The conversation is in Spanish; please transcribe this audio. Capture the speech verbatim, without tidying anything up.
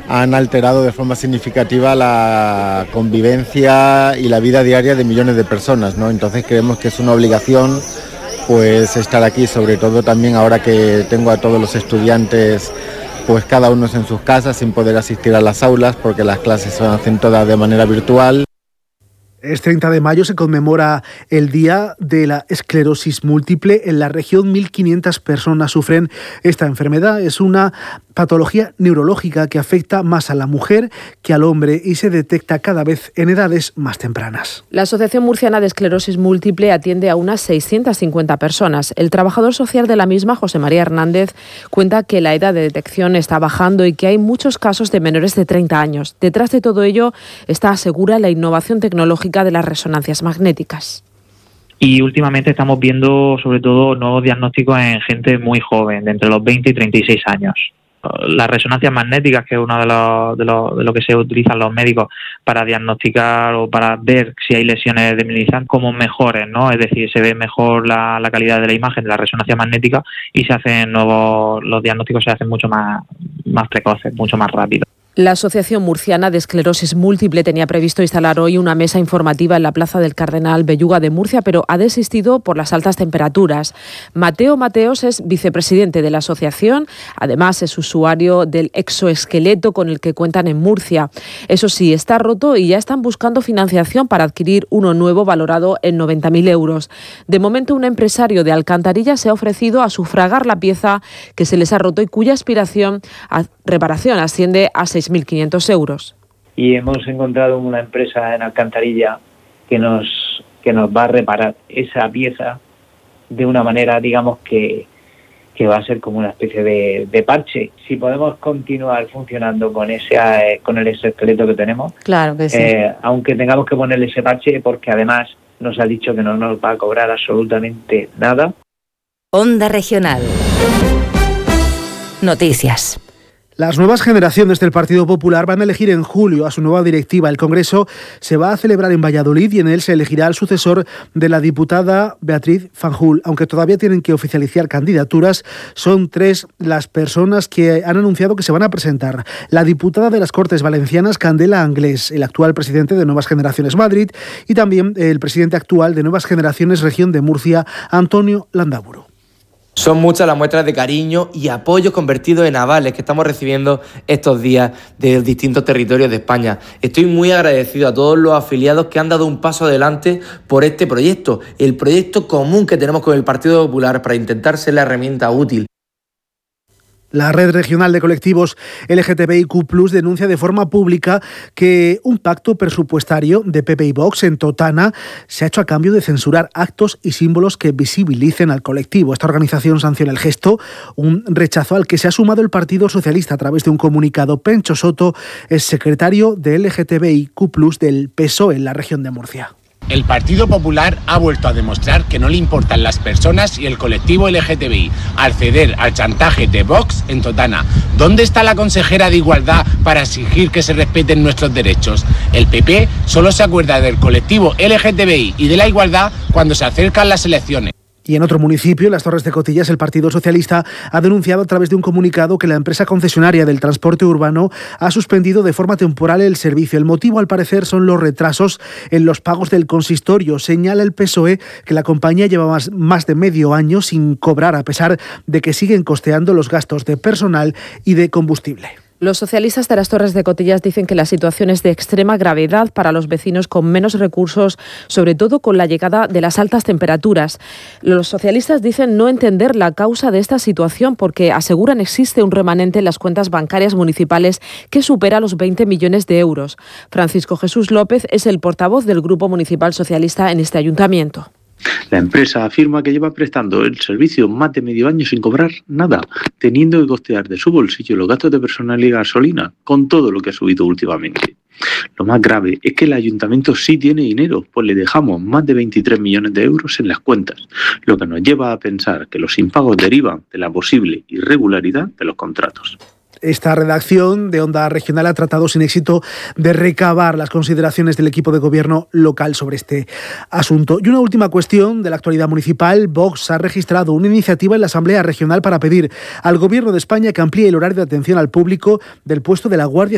han alterado de forma significativa la convivencia y la vida diaria de millones de personas, ¿no? Entonces creemos que es una obligación pues estar aquí, sobre todo también ahora que tengo a todos los estudiantes pues cada uno en sus casas sin poder asistir a las aulas porque las clases se hacen todas de manera virtual. Es treinta de mayo, se conmemora el Día de la Esclerosis Múltiple. En la región mil quinientas personas sufren esta enfermedad. Es una patología neurológica que afecta más a la mujer que al hombre y se detecta cada vez en edades más tempranas. La Asociación Murciana de Esclerosis Múltiple atiende a unas seiscientas cincuenta personas. El trabajador social de la misma, José María Hernández, cuenta que la edad de detección está bajando y que hay muchos casos de menores de treinta años. Detrás de todo ello está, asegura, la innovación tecnológica de las resonancias magnéticas. Y últimamente estamos viendo sobre todo nuevos diagnósticos en gente muy joven, de entre los veinte y treinta y seis años. Las resonancias magnéticas, que es uno de los, de los de lo que se utilizan los médicos para diagnosticar o para ver si hay lesiones desmineralizantes como mejores, ¿no? Es decir, se ve mejor la, la calidad de la imagen de la resonancia magnética y se hacen nuevos, los diagnósticos se hacen mucho más, más precoces, mucho más rápido. La Asociación Murciana de Esclerosis Múltiple tenía previsto instalar hoy una mesa informativa en la Plaza del Cardenal Belluga de Murcia, pero ha desistido por las altas temperaturas. Mateo Mateos es vicepresidente de la asociación, además es usuario del exoesqueleto con el que cuentan en Murcia. Eso sí, está roto y ya están buscando financiación para adquirir uno nuevo valorado en noventa mil euros. De momento, un empresario de Alcantarilla se ha ofrecido a sufragar la pieza que se les ha roto y cuya aspiración a reparación asciende a seis mil quinientos euros. Y hemos encontrado una empresa en Alcantarilla que nos que nos va a reparar esa pieza de una manera, digamos, que, que va a ser como una especie de, de parche. Si podemos continuar funcionando con ese eh, con el exoesqueleto que tenemos, claro que sí. eh, aunque tengamos que ponerle ese parche, porque además nos ha dicho que no nos va a cobrar absolutamente nada. Onda Regional. Noticias. Las nuevas generaciones del Partido Popular van a elegir en julio a su nueva directiva. El Congreso se va a celebrar en Valladolid y en él se elegirá al sucesor de la diputada Beatriz Fanjul. Aunque todavía tienen que oficializar candidaturas, son tres las personas que han anunciado que se van a presentar. La diputada de las Cortes Valencianas, Candela Anglés, el actual presidente de Nuevas Generaciones Madrid, y también el presidente actual de Nuevas Generaciones Región de Murcia, Antonio Landaburu. Son muchas las muestras de cariño y apoyo convertidos en avales que estamos recibiendo estos días de distintos territorios de España. Estoy muy agradecido a todos los afiliados que han dado un paso adelante por este proyecto, el proyecto común que tenemos con el Partido Popular para intentar ser la herramienta útil. La Red Regional de Colectivos L G T B I Q plus, denuncia de forma pública que un pacto presupuestario de P P y Vox en Totana se ha hecho a cambio de censurar actos y símbolos que visibilicen al colectivo. Esta organización sanciona el gesto, un rechazo al que se ha sumado el Partido Socialista a través de un comunicado. Pencho Soto es secretario de L G T B I Q plus del P S O E en la región de Murcia. El Partido Popular ha vuelto a demostrar que no le importan las personas y el colectivo L G T B I al ceder al chantaje de Vox en Totana. ¿Dónde está la consejera de Igualdad para exigir que se respeten nuestros derechos? El P P solo se acuerda del colectivo L G T B I y de la igualdad cuando se acercan las elecciones. Y en otro municipio, en las Torres de Cotillas, el Partido Socialista ha denunciado a través de un comunicado que la empresa concesionaria del transporte urbano ha suspendido de forma temporal el servicio. El motivo, al parecer, son los retrasos en los pagos del consistorio. Señala el P S O E que la compañía lleva más, más de medio año sin cobrar, a pesar de que siguen costeando los gastos de personal y de combustible. Los socialistas de las Torres de Cotillas dicen que la situación es de extrema gravedad para los vecinos con menos recursos, sobre todo con la llegada de las altas temperaturas. Los socialistas dicen no entender la causa de esta situación porque aseguran existe un remanente en las cuentas bancarias municipales que supera los veinte millones de euros. Francisco Jesús López es el portavoz del Grupo Municipal Socialista en este ayuntamiento. La empresa afirma que lleva prestando el servicio más de medio año sin cobrar nada, teniendo que costear de su bolsillo los gastos de personal y gasolina, con todo lo que ha subido últimamente. Lo más grave es que el ayuntamiento sí tiene dinero, pues le dejamos más de veintitrés millones de euros en las cuentas, lo que nos lleva a pensar que los impagos derivan de la posible irregularidad de los contratos. Esta redacción de Onda Regional ha tratado sin éxito de recabar las consideraciones del equipo de gobierno local sobre este asunto. Y una última cuestión de la actualidad municipal. Vox ha registrado una iniciativa en la Asamblea Regional para pedir al Gobierno de España que amplíe el horario de atención al público del puesto de la Guardia